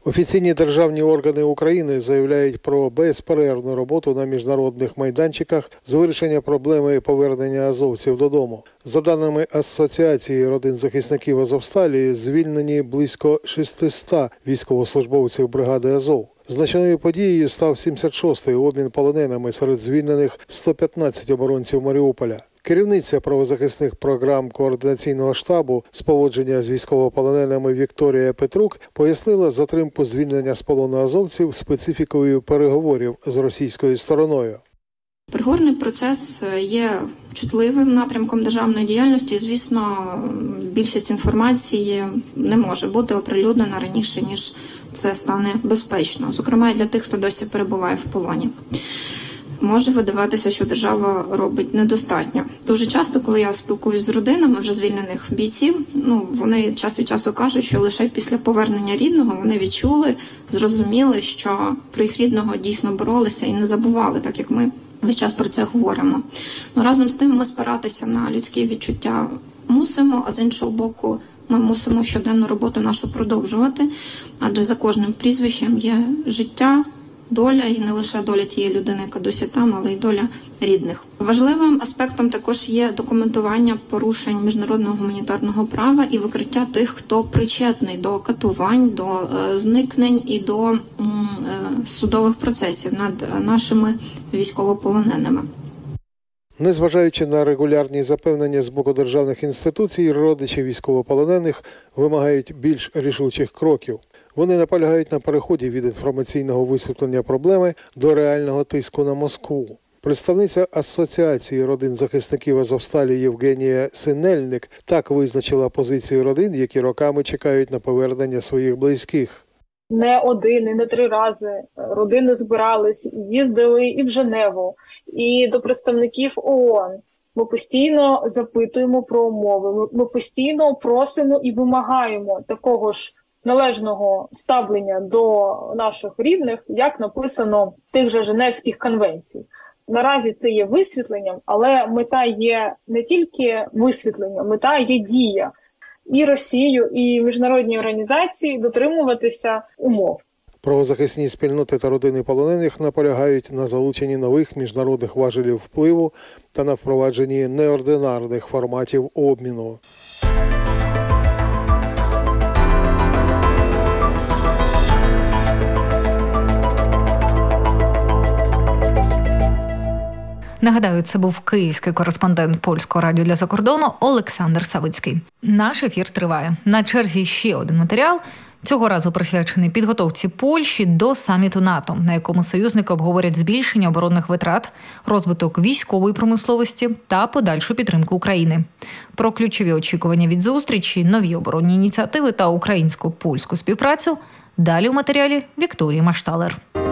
Офіційні державні органи України заявляють про безперервну роботу на міжнародних майданчиках з вирішення проблеми повернення азовців додому. За даними Асоціації родин захисників Азовсталі, звільнені близько 600 військовослужбовців бригади Азов. Значною подією став 76-й обмін полоненими серед звільнених 115 оборонців Маріуполя. Керівниця правозахисних програм координаційного штабу з поводження з військовополоненими Вікторія Петрук пояснила затримку звільнення з полону азовців специфікою переговорів з російською стороною. Переговорний процес є чутливим напрямком державної діяльності. Звісно, більшість інформації не може бути оприлюднена раніше, ніж це стане безпечно. Зокрема, і для тих, хто досі перебуває в полоні. Може видаватися, що держава робить недостатньо. Дуже часто, коли я спілкуюсь з родинами вже звільнених бійців, вони час від часу кажуть, що лише після повернення рідного вони відчули, зрозуміли, що про їх рідного дійсно боролися і не забували, так як ми весь час про це говоримо. Разом з тим ми спиратися на людські відчуття мусимо, а з іншого боку ми мусимо щоденну роботу нашу продовжувати, адже за кожним прізвищем є життя, доля, і не лише доля тієї людини, яка досі там, але й доля рідних. Важливим аспектом також є документування порушень міжнародного гуманітарного права і викриття тих, хто причетний до катувань, до зникнень і до судових процесів над нашими військовополоненими. Незважаючи на регулярні запевнення з боку державних інституцій, родичі військовополонених вимагають більш рішучих кроків. Вони наполягають на переході від інформаційного висвітлення проблеми до реального тиску на Москву. Представниця Асоціації родин захисників Азовсталі Євгенія Синельник так визначила позицію родин, які роками чекають на повернення своїх близьких. Не один, і не 3 рази родини збирались, їздили і в Женеву, і до представників ООН. Ми постійно запитуємо про умови, ми постійно просимо і вимагаємо такого ж належного ставлення до наших рідних, як написано в тих же Женевських конвенцій. Наразі це є висвітленням, але мета є не тільки висвітлення, мета є дія. І Росію, і міжнародні організації дотримуватися умов. Правозахисні спільноти та родини полонених наполягають на залученні нових міжнародних важелів впливу та на впровадженні неординарних форматів обміну. Нагадаю, це був київський кореспондент Польського радіо для закордону Олександр Савицький. Наш ефір триває. На черзі ще один матеріал, цього разу присвячений підготовці Польщі до саміту НАТО, на якому союзники обговорять збільшення оборонних витрат, розвиток військової промисловості та подальшу підтримку України. Про ключові очікування від зустрічі, нові оборонні ініціативи та українсько-польську співпрацю далі у матеріалі Вікторії Машталер.